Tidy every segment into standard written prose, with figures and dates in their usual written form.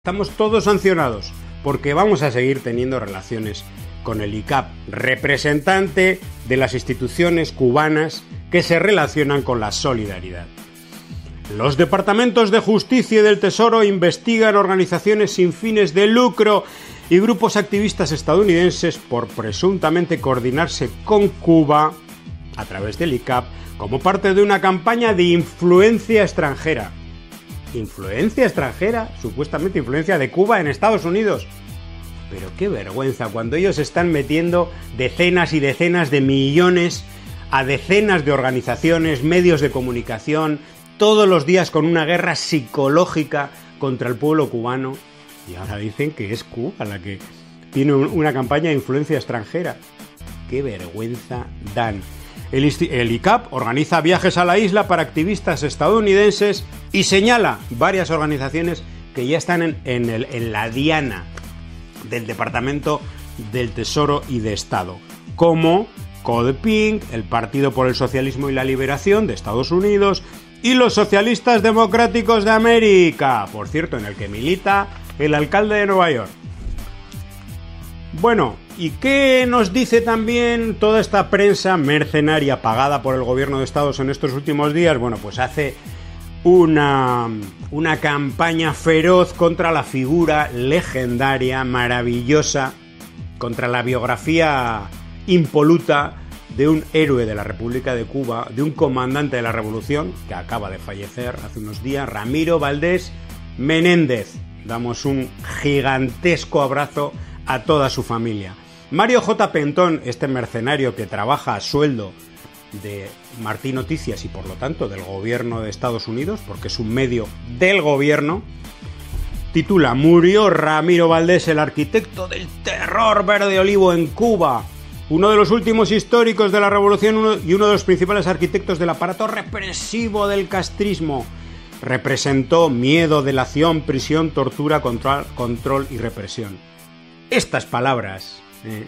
Estamos todos sancionados porque vamos a seguir teniendo relaciones con el ICAP, representante de las instituciones cubanas que se relacionan con la solidaridad. Los departamentos de Justicia y del Tesoro investigan organizaciones sin fines de lucro y grupos activistas estadounidenses por presuntamente coordinarse con Cuba a través del ICAP como parte de una campaña de influencia extranjera. ¿Influencia extranjera? Supuestamente influencia de Cuba en Estados Unidos. Pero qué vergüenza cuando ellos están metiendo decenas y decenas de millones a decenas de organizaciones, medios de comunicación, todos los días con una guerra psicológica contra el pueblo cubano. Y ahora dicen que es Cuba la que tiene una campaña de influencia extranjera. ¡Qué vergüenza dan! El ICAP organiza viajes a la isla para activistas estadounidenses y señala varias organizaciones que ya están en la diana del Departamento del Tesoro y de Estado, como Code Pink, el Partido por el Socialismo y la Liberación de Estados Unidos y los Socialistas Democráticos de América, por cierto, en el que milita el alcalde de Nueva York. Bueno, ¿y qué nos dice también toda esta prensa mercenaria pagada por el gobierno de Estados en estos últimos días? Bueno, pues hace una campaña feroz contra la figura legendaria, maravillosa, contra la biografía impoluta de un héroe de la República de Cuba, de un comandante de la Revolución, que acaba de fallecer hace unos días, Ramiro Valdés Menéndez. Damos un gigantesco abrazo a toda su familia. Mario J. Pentón, este mercenario que trabaja a sueldo de Martín Noticias y por lo tanto del gobierno de Estados Unidos, porque es un medio del gobierno, titula: Murió Ramiro Valdés, el arquitecto del terror verde olivo en Cuba, uno de los últimos históricos de la revolución y uno de los principales arquitectos del aparato represivo del castrismo. Representó miedo, delación, prisión, tortura, control y represión. Estas palabras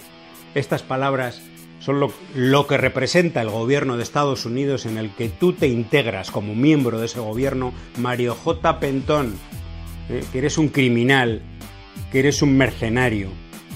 son lo que representa el gobierno de Estados Unidos en el que tú te integras como miembro de ese gobierno, Mario J. Pentón, que eres un criminal, que eres un mercenario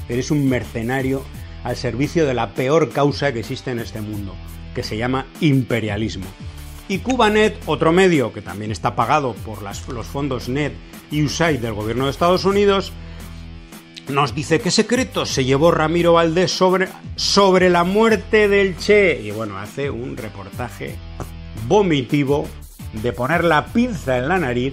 al servicio de la peor causa que existe en este mundo, que se llama imperialismo. Y Cubanet, otro medio que también está pagado por los fondos NED y USAID del gobierno de Estados Unidos, nos dice qué secretos se llevó Ramiro Valdés sobre la muerte del Che. Y bueno, hace un reportaje vomitivo de poner la pinza en la nariz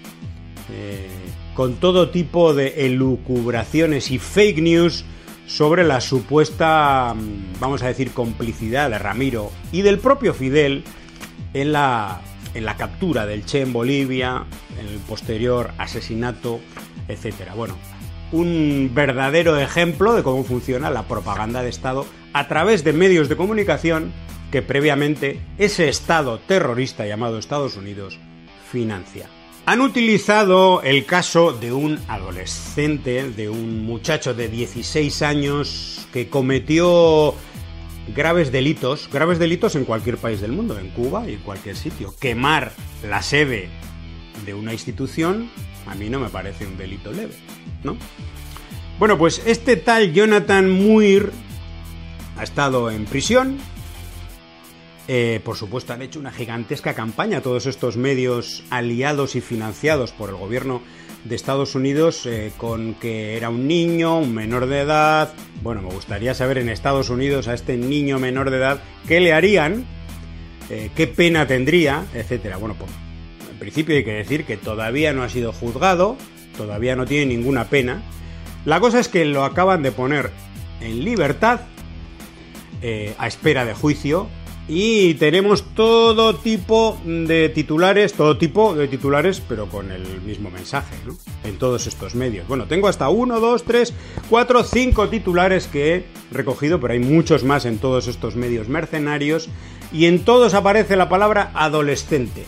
con todo tipo de elucubraciones y fake news sobre la supuesta, vamos a decir, complicidad de Ramiro y del propio Fidel en la captura del Che en Bolivia, en el posterior asesinato, etcétera. Bueno, un verdadero ejemplo de cómo funciona la propaganda de Estado a través de medios de comunicación que previamente ese Estado terrorista llamado Estados Unidos financia. Han utilizado el caso de un adolescente, de un muchacho de 16 años que cometió graves delitos en cualquier país del mundo, en Cuba y en cualquier sitio. Quemar la sede de una institución a mí no me parece un delito leve, ¿no? Bueno, pues este tal Jonathan Muir ha estado en prisión. Por supuesto, han hecho una gigantesca campaña todos estos medios aliados y financiados por el gobierno de Estados Unidos con que era un niño, un menor de edad. Bueno, me gustaría saber en Estados Unidos a este niño menor de edad qué le harían, qué pena tendría, etcétera. Bueno, pues en principio hay que decir que todavía no ha sido juzgado, todavía no tiene ninguna pena. La cosa es que lo acaban de poner en libertad a espera de juicio y tenemos todo tipo de titulares, pero con el mismo mensaje, ¿no? En todos estos medios. Bueno, tengo hasta 1, 2, 3, 4, 5 titulares que he recogido, pero hay muchos más en todos estos medios mercenarios y en todos aparece la palabra adolescente.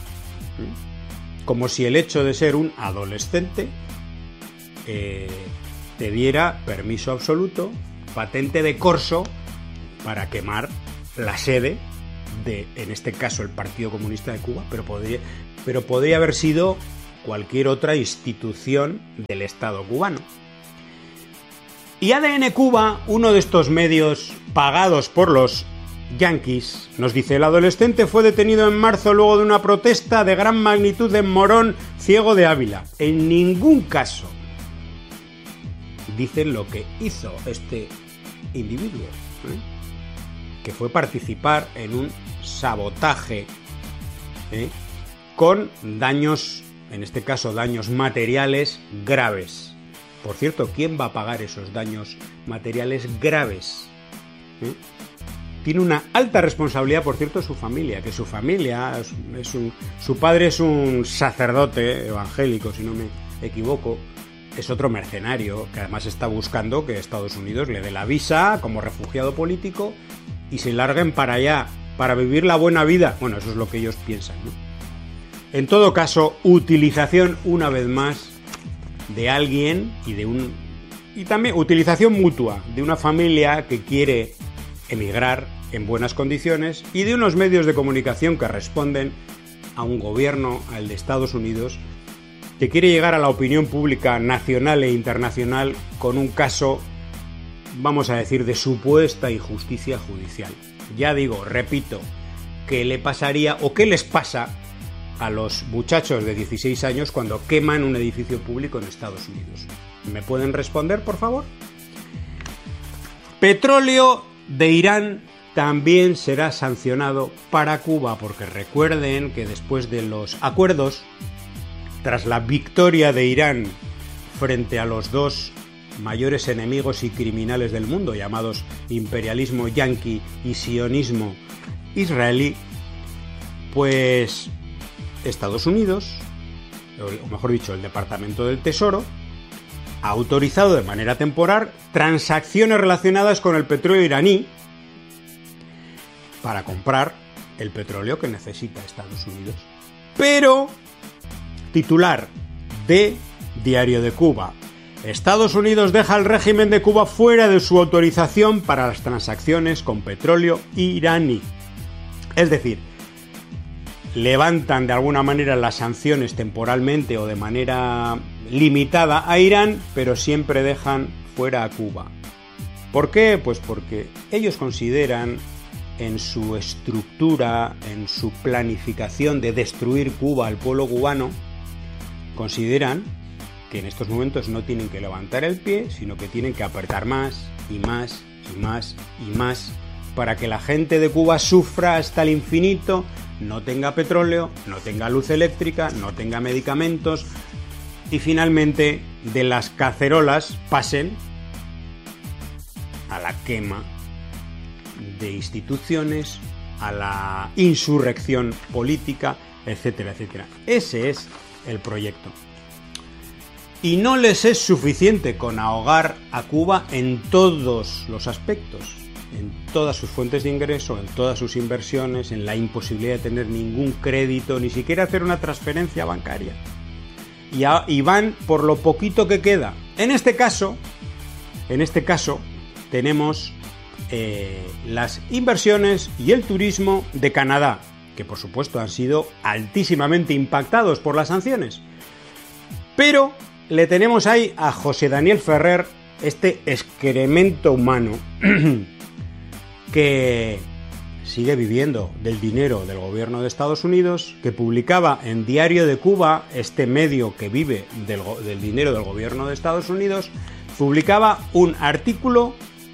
Como si el hecho de ser un adolescente te diera permiso absoluto, patente de corso, para quemar la sede de, en este caso, el Partido Comunista de Cuba, pero podría haber sido cualquier otra institución del Estado cubano. Y ADN Cuba, uno de estos medios pagados por los yanquis, nos dice: el adolescente fue detenido en marzo luego de una protesta de gran magnitud en Morón, Ciego de Ávila. En ningún caso dicen lo que hizo este individuo, que fue participar en un sabotaje con daños, en este caso daños materiales graves. Por cierto, ¿quién va a pagar esos daños materiales graves? Tiene una alta responsabilidad, por cierto, su familia, que su familia su padre es un sacerdote evangélico, si no me equivoco, es otro mercenario que además está buscando que Estados Unidos le dé la visa como refugiado político y se larguen para allá para vivir la buena vida. Bueno, eso es lo que ellos piensan, ¿no? En todo caso, utilización una vez más de alguien y también utilización mutua de una familia que quiere emigrar en buenas condiciones y de unos medios de comunicación que responden a un gobierno, al de Estados Unidos, que quiere llegar a la opinión pública nacional e internacional con un caso, vamos a decir, de supuesta injusticia judicial. Ya digo, repito, ¿qué le pasaría o qué les pasa a los muchachos de 16 años cuando queman un edificio público en Estados Unidos? ¿Me pueden responder, por favor? Petróleo de Irán también será sancionado para Cuba, porque recuerden que después de los acuerdos, tras la victoria de Irán frente a los dos mayores enemigos y criminales del mundo, llamados imperialismo yanqui y sionismo israelí, pues Estados Unidos, o mejor dicho, el Departamento del Tesoro, ha autorizado de manera temporal transacciones relacionadas con el petróleo iraní para comprar el petróleo que necesita Estados Unidos. Pero, titular de Diario de Cuba: Estados Unidos deja al régimen de Cuba fuera de su autorización para las transacciones con petróleo iraní. Es decir, levantan de alguna manera las sanciones temporalmente o de manera limitada a Irán, pero siempre dejan fuera a Cuba. ¿Por qué? Pues porque ellos consideran, en su estructura, en su planificación de destruir Cuba al pueblo cubano, consideran que en estos momentos no tienen que levantar el pie, sino que tienen que apretar más y más y más y más para que la gente de Cuba sufra hasta el infinito, no tenga petróleo, no tenga luz eléctrica, no tenga medicamentos y finalmente de las cacerolas pasen a la quema de instituciones, a la insurrección política, etcétera, etcétera. Ese es el proyecto. Y no les es suficiente con ahogar a Cuba en todos los aspectos, en todas sus fuentes de ingreso, en todas sus inversiones, en la imposibilidad de tener ningún crédito, ni siquiera hacer una transferencia bancaria. Y van por lo poquito que queda. En este caso tenemos las inversiones y el turismo de Canadá, que por supuesto han sido altísimamente impactados por las sanciones. Pero le tenemos ahí a José Daniel Ferrer, este excremento humano, que sigue viviendo del dinero del gobierno de Estados Unidos, que publicaba en Diario de Cuba, este medio que vive del dinero del gobierno de Estados Unidos, publicaba un artículo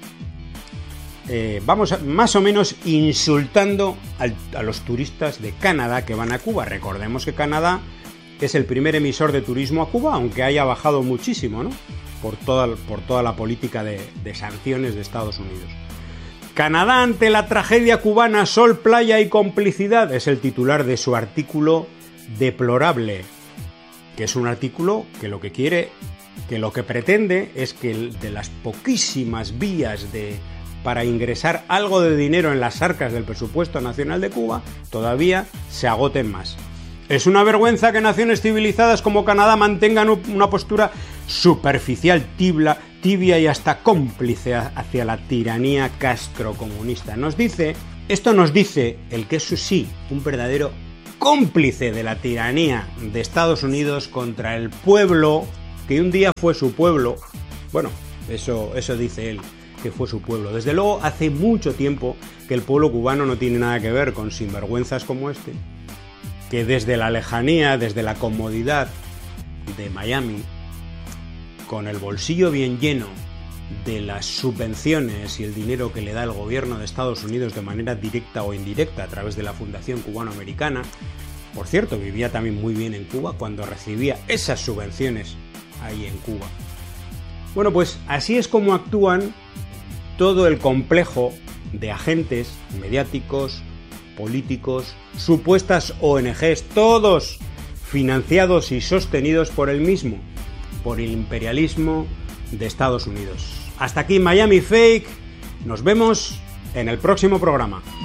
más o menos insultando a los turistas de Canadá que van a Cuba. Recordemos que Canadá es el primer emisor de turismo a Cuba, aunque haya bajado muchísimo, ¿no? Por toda la política de sanciones de Estados Unidos. Canadá ante la tragedia cubana, sol, playa y complicidad, es el titular de su artículo deplorable, que es un artículo que lo que pretende es que de las poquísimas vías para ingresar algo de dinero en las arcas del presupuesto nacional de Cuba, todavía se agoten más. Es una vergüenza que naciones civilizadas como Canadá mantengan una postura superficial, tibia y hasta cómplice hacia la tiranía castrocomunista. Esto nos dice el que es sí, un verdadero cómplice de la tiranía de Estados Unidos contra el pueblo que un día fue su pueblo. Bueno, eso dice él, que fue su pueblo. Desde luego, hace mucho tiempo que el pueblo cubano no tiene nada que ver con sinvergüenzas como este, que desde la lejanía, desde la comodidad de Miami, con el bolsillo bien lleno de las subvenciones y el dinero que le da el gobierno de Estados Unidos de manera directa o indirecta a través de la Fundación Cubano-Americana. Por cierto, vivía también muy bien en Cuba cuando recibía esas subvenciones ahí en Cuba. Bueno, pues así es como actúan todo el complejo de agentes mediáticos, políticos, supuestas ONGs, todos financiados y sostenidos por el mismo, por el imperialismo de Estados Unidos. Hasta aquí Miami Fake, nos vemos en el próximo programa.